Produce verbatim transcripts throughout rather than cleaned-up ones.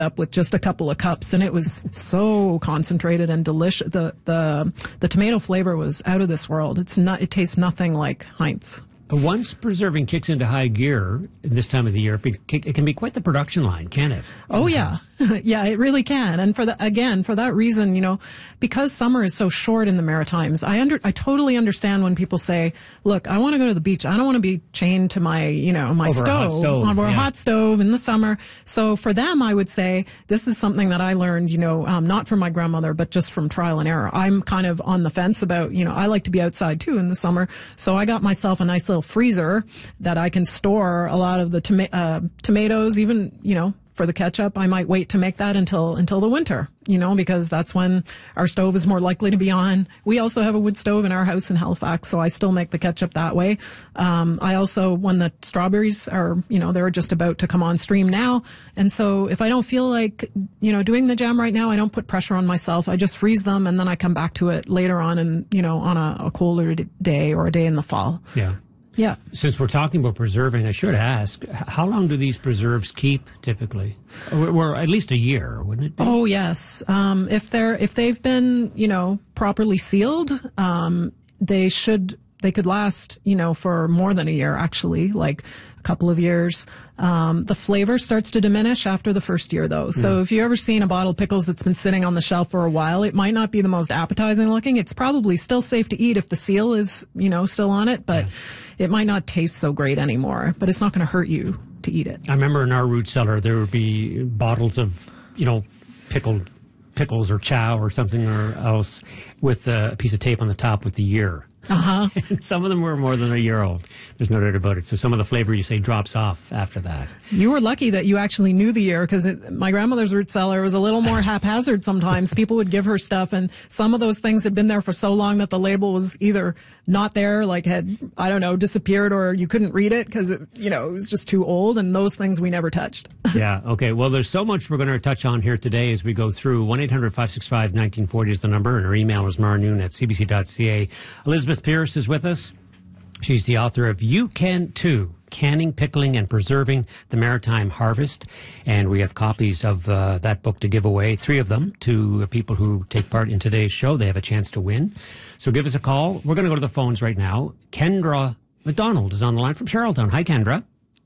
up with just a couple of cups, and it was so concentrated and delicious. The the the tomato flavor was out of this world. It's not. It tastes nothing like Heinz. Once preserving kicks into high gear this time of the year, it can be quite the production line, can it? Oh, yeah. Yeah, it really can. And for the, again, for that reason, you know, because summer is so short in the Maritimes, I under, I totally understand when people say, look, I want to go to the beach. I don't want to be chained to my, you know, my over stove, a hot stove. over yeah. a hot stove in the summer. So for them, I would say this is something that I learned, you know, um, not from my grandmother, but just from trial and error. I'm kind of on the fence about, you know, I like to be outside too in the summer. So I got myself a nice little freezer that I can store a lot of the toma- uh, tomatoes, even, you know, for the ketchup. I might wait to make that until until the winter, you know, because that's when our stove is more likely to be on. We also have a wood stove in our house in Halifax, so I still make the ketchup that way. Um, I also, when the strawberries are, you know, they're just about to come on stream now. And so if I don't feel like, you know, doing the jam right now, I don't put pressure on myself. I just freeze them and then I come back to it later on and, you know, on a, a colder d- day or a day in the fall. Yeah. Yeah. Since we're talking about preserving, I should ask, how long do these preserves keep typically? Or, or at least a year, wouldn't it be? Oh, yes. Um, if they're, if they've been, you know, properly sealed, um, they should, they could last, you know, for more than a year, actually, like a couple of years. Um, the flavor starts to diminish after the first year, though. So Yeah. if you've ever seen a bottle of pickles that's been sitting on the shelf for a while, it might not be the most appetizing looking. It's probably still safe to eat if the seal is, you know, still on it, but yeah. it might not taste so great anymore. But it's not going to hurt you to eat it. I remember in our root cellar, there would be bottles of, you know, pickled pickles or chow or something or else with a piece of tape on the top with the year. Uh-huh. Some of them were more than a year old. There's no doubt about it. So some of the flavor, you say, drops off after that. You were lucky that you actually knew the year, because my grandmother's root cellar was a little more haphazard sometimes. People would give her stuff, and some of those things had been there for so long that the label was either not there, like had, I don't know, disappeared, or you couldn't read it because, it, you know, it was just too old, and those things we never touched. Yeah, okay. Well, there's so much we're going to touch on here today as we go through. one eight hundred five six five one nine four zero is the number, and our email is marnoon at c b c dot c a. Elizabeth Pierce is with us. She's the author of You Can Too, Canning, Pickling, and Preserving the Maritime Harvest. And we have copies of uh, that book to give away, three of them, to people who take part in today's show. They have a chance to win. So give us a call. We're going to go to the phones right now. Kendra McDonald is on the line from Charlottetown. Hi, Kendra.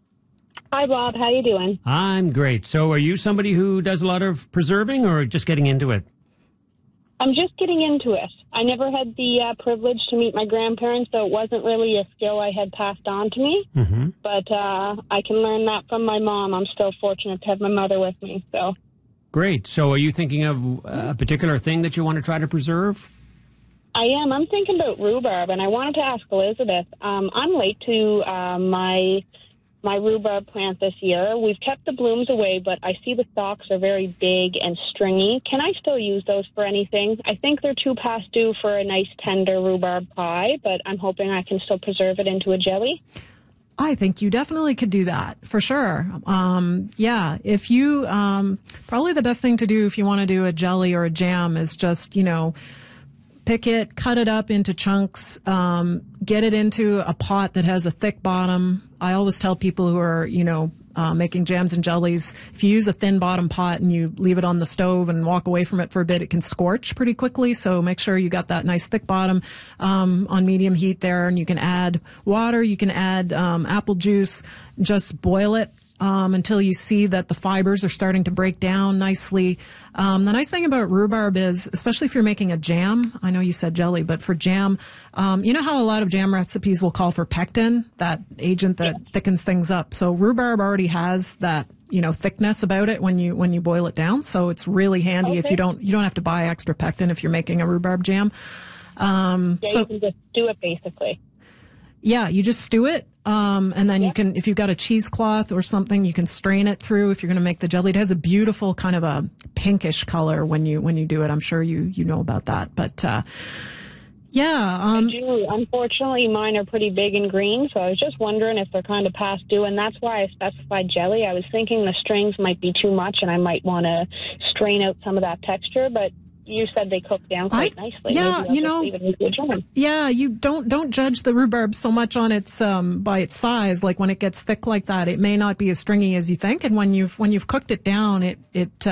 Hi, Bob. How you doing? I'm great. So are you somebody who does a lot of preserving or just getting into it? I'm just getting into it. I never had the uh, privilege to meet my grandparents, so it wasn't really a skill I had passed on to me. Mm-hmm. But uh, I can learn that from my mom. I'm still fortunate to have my mother with me. So great. So are you thinking of a particular thing that you want to try to preserve? I am. I'm thinking about rhubarb, and I wanted to ask Elizabeth. Um, I'm late to uh, my my rhubarb plant this year. We've kept the blooms away, but I see the stalks are very big and stringy. Can I still use those for anything? I think they're too past due for a nice tender rhubarb pie, but I'm hoping I can still preserve it into a jelly. I think you definitely could do that, for sure. Um, yeah, if you, um, probably the best thing to do if you want to do a jelly or a jam is just, you know, pick it, cut it up into chunks, um, get it into a pot that has a thick bottom. I always tell people who are, you know, uh, making jams and jellies, if you use a thin bottom pot and you leave it on the stove and walk away from it for a bit, it can scorch pretty quickly. So make sure you got that nice thick bottom um, on medium heat there, and you can add water, you can add um, apple juice, just boil it Um, until you see that the fibers are starting to break down nicely. Um, the nice thing about rhubarb is, especially if you're making a jam, I know you said jelly, but for jam, um, you know how a lot of jam recipes will call for pectin, that agent that yeah. thickens things up. So rhubarb already has that, you know, thickness about it when you when you boil it down. So it's really handy okay. if you don't you don't have to buy extra pectin if you're making a rhubarb jam. Um, yeah, so, you can just do it basically. Yeah, you just stew it, um, and then yeah. you can, if you've got a cheesecloth or something, you can strain it through if you're going to make the jelly. It has a beautiful kind of a pinkish color when you when you do it. I'm sure you you know about that, but uh, yeah. Um, I do. Unfortunately, mine are pretty big and green, so I was just wondering if they're kind of past due, and that's why I specified jelly. I was thinking the strings might be too much, and I might want to strain out some of that texture, but you said they cook down quite I, nicely. Yeah, Maybe I'll you just know, leave it in the jam. yeah, you don't don't judge the rhubarb so much on its um by its size. Like when it gets thick like that, it may not be as stringy as you think, and when you've when you've cooked it down, it it uh,